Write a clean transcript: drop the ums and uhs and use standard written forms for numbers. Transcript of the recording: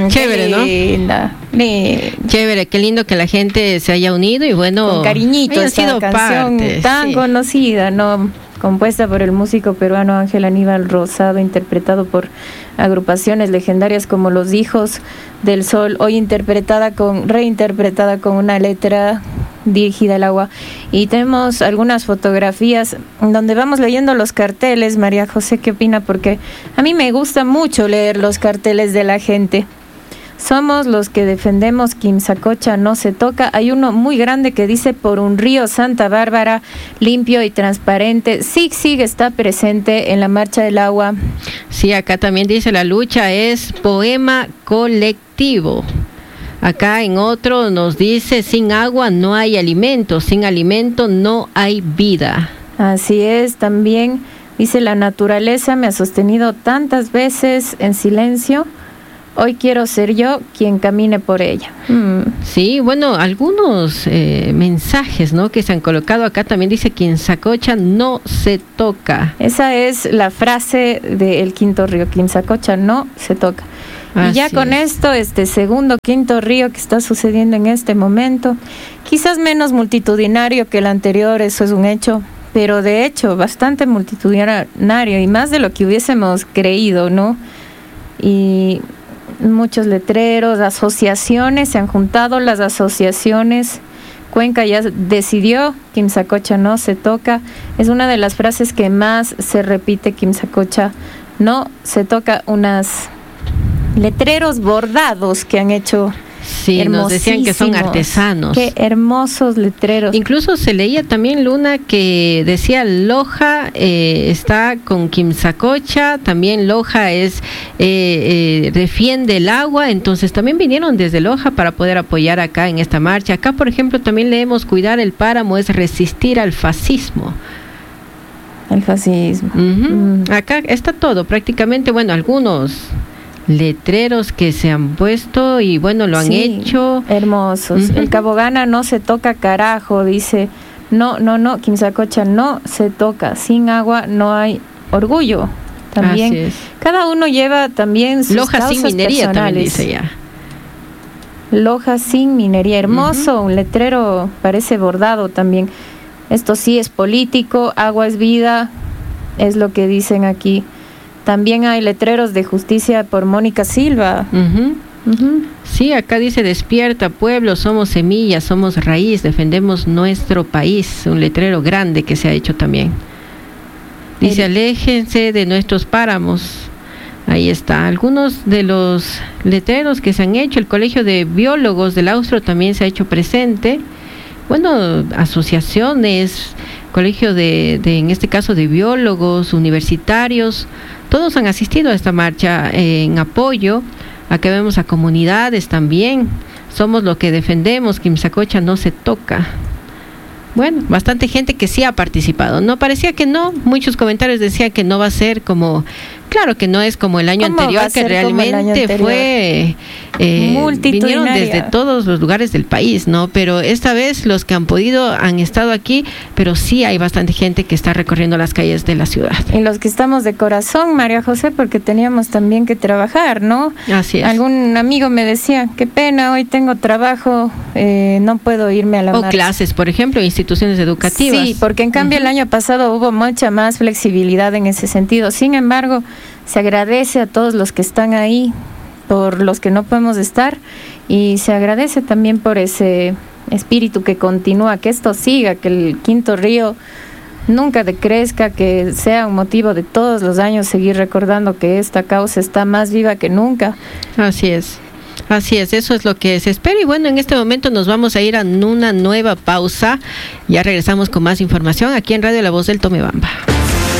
Chévere, ¿no? Linda. Chévere, qué lindo que la gente se haya unido y bueno, con cariñito haya esta sido canción parte, tan sí. conocida, ¿no? Compuesta por el músico peruano Ángel Aníbal Rosado, interpretado por agrupaciones legendarias como Los Hijos del Sol, hoy reinterpretada con una letra dirigida al agua. Y tenemos algunas fotografías donde vamos leyendo los carteles. María José, ¿qué opina? Porque a mí me gusta mucho leer los carteles de la gente. Somos los que defendemos Quimsacocha no se toca. Hay uno muy grande que dice: por un río Santa Bárbara limpio y transparente. SIG está presente en la Marcha del Agua. Sí, acá también dice: la lucha es poema colectivo. Acá en otro nos dice: sin agua no hay alimento, sin alimento no hay vida. Así es, también dice: la naturaleza me ha sostenido tantas veces en silencio. Hoy quiero ser yo quien camine por ella. Sí, bueno, algunos mensajes, ¿no?, que se han colocado acá. También dice: Quimsacocha no se toca. Esa es la frase del quinto río: Quimsacocha no se toca. Y ya con esto, este segundo quinto río que está sucediendo en este momento, quizás menos multitudinario que el anterior, eso es un hecho, pero de hecho bastante multitudinario y más de lo que hubiésemos creído, ¿no? Y muchos letreros, asociaciones, se han juntado las asociaciones. Cuenca ya decidió: Quimsacocha no se toca. Es una de las frases que más se repite: Quimsacocha no se toca. Unas letreros bordados que han hecho. Sí, nos decían que son artesanos. Qué hermosos letreros. Incluso se leía también, Luna, que decía: Loja está con Quimsacocha, también Loja es defiende el agua. Entonces también vinieron desde Loja para poder apoyar acá en esta marcha. Acá, por ejemplo, también leemos: cuidar el páramo es resistir al fascismo. El fascismo. Acá está todo, prácticamente. Bueno, algunos letreros que se han puesto y bueno, lo han hecho. Hermosos. El Cabogana no se toca, carajo, dice. No, Quimsacocha no se toca. Sin agua no hay orgullo. También. Así es. Cada uno lleva también sus Loja causas sin minería personales. también dice ya. Loja sin minería. Hermoso, un letrero, parece bordado también. Esto sí es político, agua es vida, es lo que dicen aquí. También hay letreros de justicia por Mónica Silva. Sí, acá dice: despierta pueblo, somos semilla, somos raíz, defendemos nuestro país. Un letrero grande que se ha hecho también. Dice: aléjense de nuestros páramos. Ahí está, algunos de los letreros que se han hecho. El Colegio de Biólogos del Austro también se ha hecho presente. Bueno, asociaciones, colegio en este caso de biólogos, universitarios, todos han asistido a esta marcha en apoyo. Acá vemos a comunidades también. Somos lo que defendemos, Quimsacocha no se toca. Bueno, bastante gente que sí ha participado. No parecía que no, muchos comentarios decían que no va a ser como, claro que no es como el año anterior, que realmente fue vinieron desde todos los lugares del país, ¿no? Pero esta vez los que han podido han estado aquí, pero sí hay bastante gente que está recorriendo las calles de la ciudad. Y los que estamos de corazón, María José, porque teníamos también que trabajar, ¿no? Así es. Algún amigo me decía: qué pena, hoy tengo trabajo, no puedo irme a la marcha. O clases, por ejemplo, instituciones educativas. Sí, porque en cambio el año pasado hubo mucha más flexibilidad en ese sentido. Sin embargo, se agradece a todos los que están ahí, por los que no podemos estar, y se agradece también por ese espíritu que continúa, que esto siga, que el quinto río nunca decrezca, que sea un motivo de todos los años seguir recordando que esta causa está más viva que nunca. Así es. Así es, eso es lo que se espera. Y bueno, en este momento nos vamos a ir a una nueva pausa. Ya regresamos con más información aquí en Radio La Voz del Tomebamba.